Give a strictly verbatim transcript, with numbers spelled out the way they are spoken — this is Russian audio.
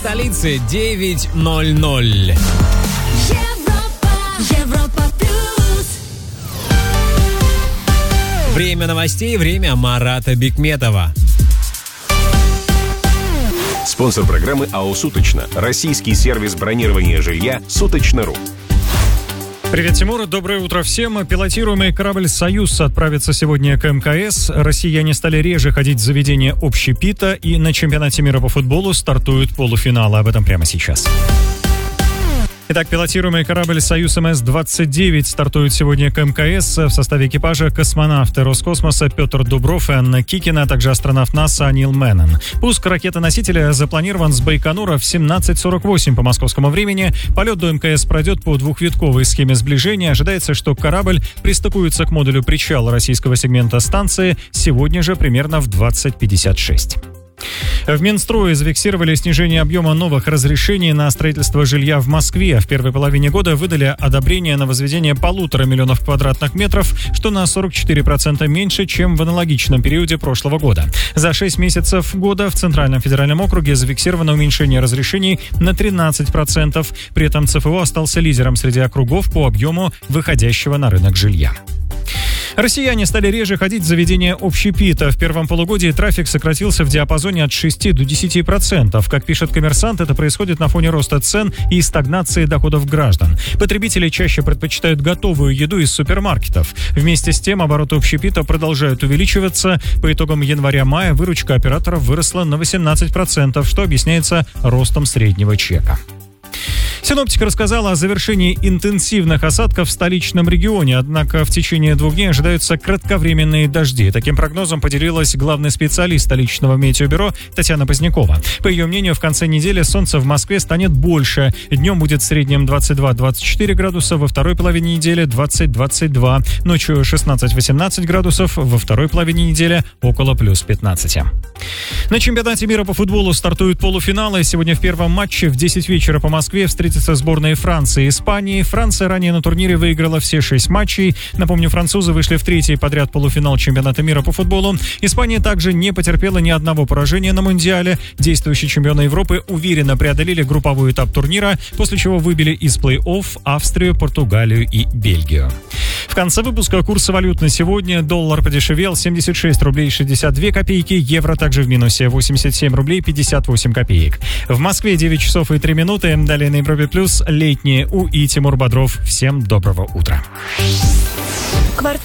столицы девять ноль ноль. Время новостей, время Марата Бикметова. Спонсор программы АО «Суточно». Российский сервис бронирования жилья «Суточно.ру». Привет, Тимур. Доброе утро всем. Пилотируемый корабль «Союз» отправится сегодня к эм ка эс. Россияне стали реже ходить в заведение общепита, и на чемпионате мира по футболу стартуют полуфиналы. Об этом прямо сейчас. Итак, пилотируемый корабль «Союз эм эс двадцать девять» стартует сегодня к эм ка эс. В составе экипажа космонавты Роскосмоса Петр Дубров и Анна Кикина, а также астронавт НАСА Нил Меннон. Пуск ракеты-носителя запланирован с Байконура в семнадцать сорок восемь по московскому времени. Полет до эм ка эс пройдет по двухвитковой схеме сближения. Ожидается, что корабль пристыкуется к модулю причала российского сегмента станции сегодня же примерно в двадцать пятьдесят шесть. В Минстрое зафиксировали снижение объема новых разрешений на строительство жилья в Москве. В первой половине года выдали одобрение на возведение полутора миллионов квадратных метров, что на сорок четыре процента меньше, чем в аналогичном периоде прошлого года. За шесть месяцев года в Центральном федеральном округе зафиксировано уменьшение разрешений на тринадцать процентов. При этом ЦФО остался лидером среди округов по объему выходящего на рынок жилья. Россияне стали реже ходить в заведения общепита. В первом полугодии трафик сократился в диапазоне от шести до десяти процентов. Как пишет «Коммерсант», это происходит на фоне роста цен и стагнации доходов граждан. Потребители чаще предпочитают готовую еду из супермаркетов. Вместе с тем обороты общепита продолжают увеличиваться. По итогам января-мая выручка операторов выросла на восемнадцать процентов, что объясняется ростом среднего чека. Синоптик рассказала о завершении интенсивных осадков в столичном регионе, однако в течение двух дней ожидаются кратковременные дожди. Таким прогнозом поделилась главный специалист столичного метеобюро Татьяна Позднякова. По ее мнению, в конце недели солнца в Москве станет больше. Днем будет в среднем двадцать два - двадцать четыре градуса, во второй половине недели двадцать - двадцать два. Ночью шестнадцать - восемнадцать градусов, во второй половине недели около плюс пятнадцати. На чемпионате мира по футболу стартуют полуфиналы. Сегодня в первом матче в десять вечера по Москве встретятся сборные Франции и Испании. Франция ранее на турнире выиграла все шесть матчей. Напомню, французы вышли в третий подряд полуфинал чемпионата мира по футболу. Испания также не потерпела ни одного поражения на Мундиале. Действующие чемпионы Европы уверенно преодолели групповой этап турнира, после чего выбили из плей-офф Австрию, Португалию и Бельгию. В конце выпуска курсы валют на сегодня. Доллар подешевел семьдесят шесть рублей шестьдесят две копейки, евро также в минусе восемьдесят семь рублей пятьдесят восемь копеек. В Москве девять часов и три минуты. Далее на Европе плюс летние У и Тимур Бодров. Всем доброго утра. Квартира.